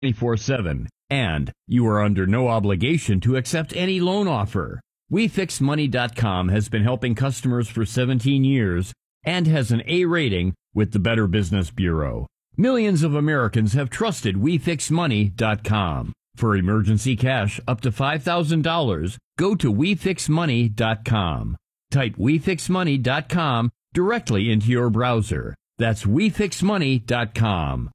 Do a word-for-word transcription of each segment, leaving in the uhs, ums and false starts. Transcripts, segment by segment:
twenty-four seven, and you are under no obligation to accept any loan offer. We Fix Money dot com has been helping customers for seventeen years and has an A rating with the Better Business Bureau. Millions of Americans have trusted We Fix Money dot com. For emergency cash up to five thousand dollars, go to We Fix Money dot com. Type We Fix Money dot com directly into your browser. That's We Fix Money dot com.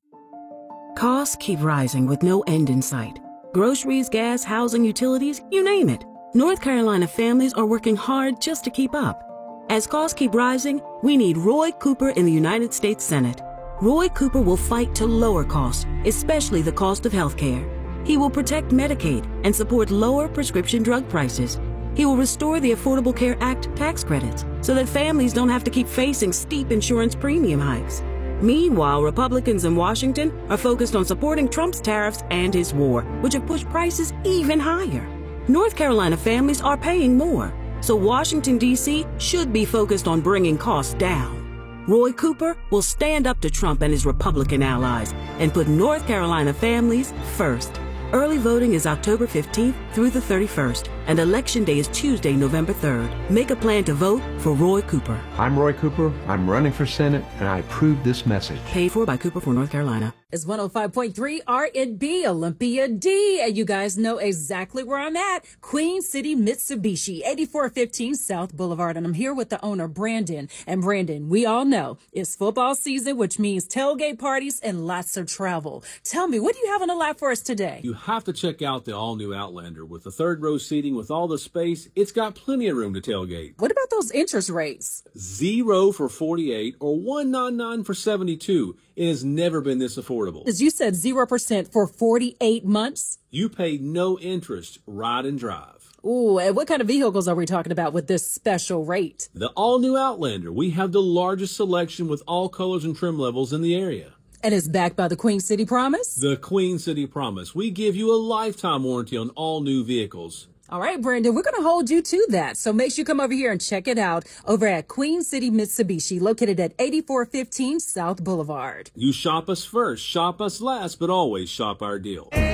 Costs keep rising with no end in sight. Groceries, gas, housing, utilities, you name it. North Carolina families are working hard just to keep up. As costs keep rising, we need Roy Cooper in the United States Senate. Roy Cooper will fight to lower costs, especially the cost of health care. He will protect Medicaid and support lower prescription drug prices. He will restore the Affordable Care Act tax credits so that families don't have to keep facing steep insurance premium hikes. Meanwhile, Republicans in Washington are focused on supporting Trump's tariffs and his war, which have pushed prices even higher. North Carolina families are paying more, so Washington, D C should be focused on bringing costs down. Roy Cooper will stand up to Trump and his Republican allies and put North Carolina families first. Early voting is October fifteenth through the thirty-first, and Election Day is Tuesday, November third. Make a plan to vote for Roy Cooper. I'm Roy Cooper. I'm running for Senate, and I approve this message. Paid for by Cooper for North Carolina. It's one oh five point three R and B Olympia D, and you guys know exactly where I'm at. Queen City Mitsubishi, eighty-four fifteen South Boulevard, and I'm here with the owner, Brandon. And Brandon, we all know it's football season, which means tailgate parties and lots of travel. Tell me, what do you have on the lap for us today? You have to check out the all-new Outlander. With the third row seating, with all the space, it's got plenty of room to tailgate. What about those interest rates? Zero for forty-eight or one ninety-nine for seventy-two. It has never been this affordable. As you said, zero percent for forty-eight months? You pay no interest, ride and drive. Ooh, and what kind of vehicles are we talking about with this special rate? The all-new Outlander. We have the largest selection with all colors and trim levels in the area. And it's backed by the Queen City Promise? The Queen City Promise. We give you a lifetime warranty on all new vehicles. All right, Brandon, we're going to hold you to that. So make sure you come over here and check it out over at Queen City Mitsubishi, located at eighty-four fifteen South Boulevard. You shop us first, shop us last, but always shop our deal.